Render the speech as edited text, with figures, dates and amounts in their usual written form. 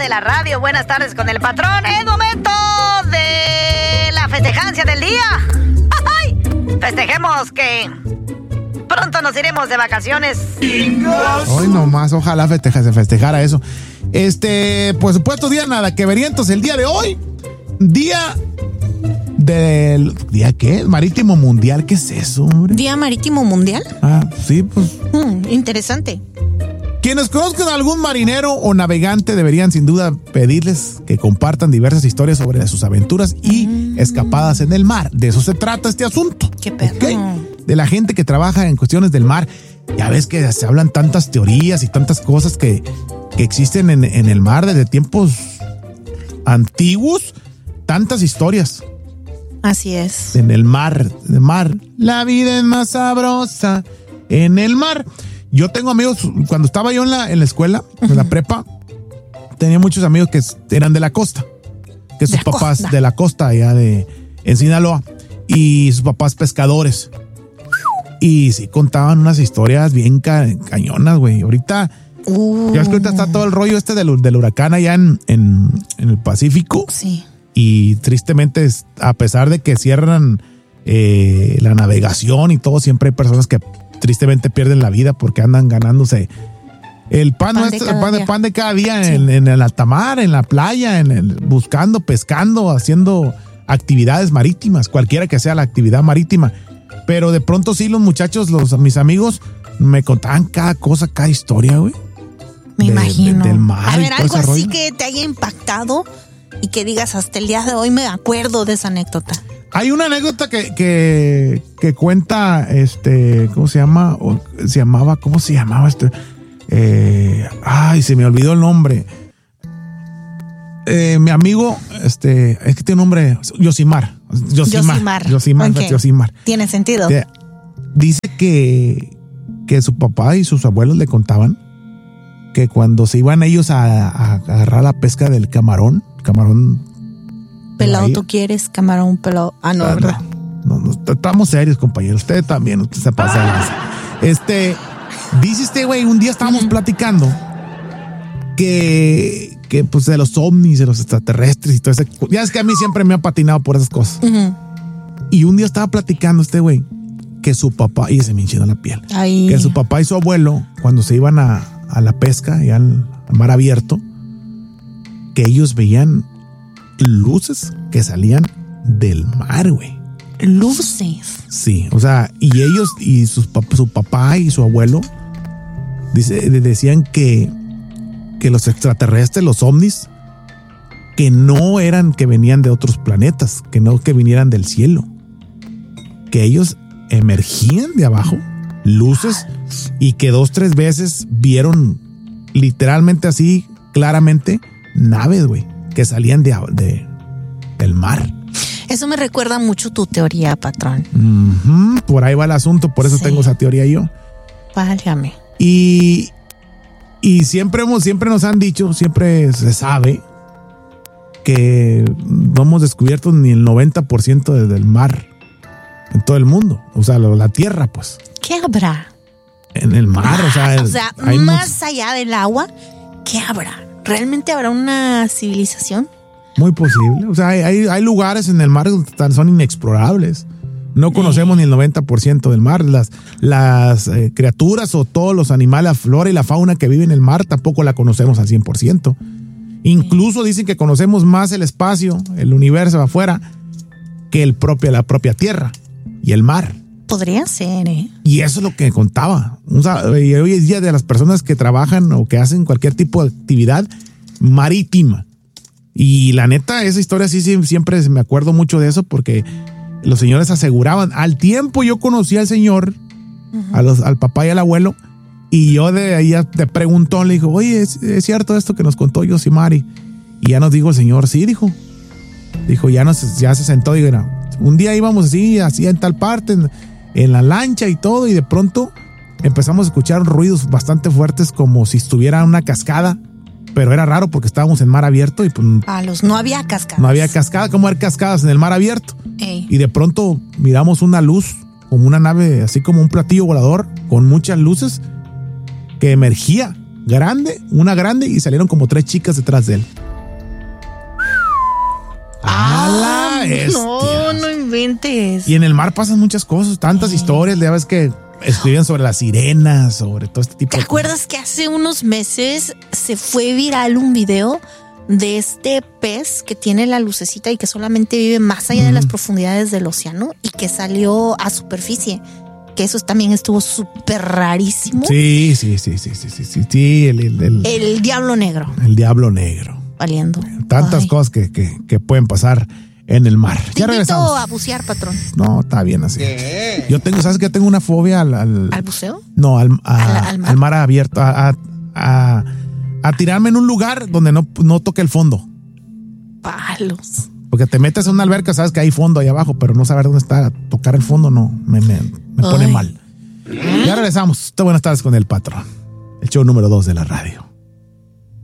de la radio. Buenas tardes con el patrón. Es momento de la festejancia del día. ¡Ay! Festejemos que pronto nos iremos de vacaciones. Hoy nomás, ojalá se festejara eso. Por supuesto, día nada que verientos el día de hoy. ¿Día qué? Marítimo Mundial, ¿qué es eso, hombre? ¿Día Marítimo Mundial? Ah, sí, pues. Interesante. Quienes conozcan a algún marinero o navegante deberían sin duda pedirles que compartan diversas historias sobre sus aventuras y escapadas en el mar. De eso se trata este asunto. Qué perro. ¿Okay? De la gente que trabaja en cuestiones del mar. Ya ves que se hablan tantas teorías y tantas cosas que existen en el mar desde tiempos antiguos. Tantas historias. Así es. En el mar. La vida es más sabrosa en el mar. Yo tengo amigos, cuando estaba yo en la escuela, en la prepa, tenía muchos amigos que eran de la costa. Que sus papás de la costa, allá en Sinaloa. Y sus papás pescadores. Y sí contaban unas historias bien cañonas, güey. Ahorita, ya ves que ahorita está todo el rollo del huracán allá en el Pacífico. Sí. Y tristemente, a pesar de que cierran la navegación y todo, siempre hay personas que tristemente pierden la vida porque andan ganándose el pan de cada día sí. en el alta mar, en la playa, buscando, pescando, haciendo actividades marítimas, cualquiera que sea la actividad marítima. Pero de pronto sí, los muchachos, mis amigos, me contaban cada cosa, cada historia, güey. Me imagino. Del mar. A ver, algo así que te haya impactado y que digas, hasta el día de hoy me acuerdo de esa anécdota. Hay una anécdota que cuenta, ¿cómo se llama? ¿Cómo se llamaba se me olvidó el nombre. Mi amigo, es que tiene un nombre, Yosimar. Okay. Yosimar. Tiene sentido. Dice que su papá y sus abuelos le contaban que cuando se iban ellos a agarrar la pesca del camarón pelado, ¿tú quieres? Camarón pelado. Ah, no, ¿verdad? No, estamos serios, compañero. Usted también, usted se pasa. Dice güey, un día estábamos platicando que pues de los ovnis, de los extraterrestres y todo eso. Ya es que a mí siempre me ha patinado por esas cosas. Uh-huh. Y un día estaba platicando güey que su papá, y se me enchinó la piel, que su papá y su abuelo, cuando se iban a la pesca y al mar abierto, que ellos veían luces que salían del mar, güey. Luces. Sí, o sea, y ellos y su papá y su abuelo decían que los extraterrestres, los ovnis, que no eran que venían de otros planetas, que no que vinieran del cielo, que ellos emergían de abajo, luces, y que 2-3 veces vieron literalmente así, claramente, naves, güey, que salían del mar. Eso me recuerda mucho tu teoría, patrón. Uh-huh, por ahí va el asunto, por eso tengo esa teoría yo. Válgame. Y siempre nos han dicho, siempre se sabe que no hemos descubierto ni el 90% del mar en todo el mundo. O sea, la tierra, pues. ¿Qué habrá? En el mar, o sea, más allá del agua, ¿qué habrá? ¿Realmente habrá una civilización? Muy posible. O sea, hay lugares en el mar que son inexplorables. No conocemos ni el 90% del mar. Las criaturas o todos los animales, la flora y la fauna que viven en el mar tampoco la conocemos al 100%. Incluso dicen que conocemos más el espacio, el universo afuera, que la propia tierra y el mar. Podría ser, Y eso es lo que contaba. O sea, y hoy es día de las personas que trabajan o que hacen cualquier tipo de actividad marítima. Y la neta, esa historia sí siempre me acuerdo mucho de eso porque los señores aseguraban. Al tiempo yo conocí al señor, uh-huh, al papá y al abuelo, y yo de ahí te preguntó, le dijo, oye, ¿es cierto esto que nos contó Yosimar? Y ya nos dijo el señor, sí, dijo, ya se sentó y dijo, un día íbamos así en tal parte, en la lancha y todo, y de pronto empezamos a escuchar ruidos bastante fuertes como si estuviera una cascada, pero era raro porque estábamos en mar abierto y pues no había cascadas. No había cascada, ¿cómo haber cascadas en el mar abierto? Y de pronto miramos una luz, como una nave, así como un platillo volador, con muchas luces, que emergía una grande, y salieron como 3 chicas detrás de él. No inventes. Y en el mar pasan muchas cosas, tantas historias, ya ves que escriben sobre las sirenas, sobre todo este tipo de cosas. ¿Te acuerdas que hace unos meses se fue viral un video de este pez que tiene la lucecita y que solamente vive más allá de las profundidades del océano y que salió a superficie? Que eso también estuvo súper rarísimo. Sí. El diablo negro. El diablo negro. Valiendo. Tantas cosas que pueden pasar en el mar. Te invito a bucear, patrón. No, está bien así. Yo ¿sabes qué? Tengo una fobia al buceo? No, al mar abierto, a tirarme en un lugar donde no toque el fondo. Palos. Porque te metes en una alberca, sabes que hay fondo ahí abajo, pero no saber dónde está, tocar el fondo no, me pone mal. Ya regresamos. Buenas tardes con el patrón. El show número 2 de la radio.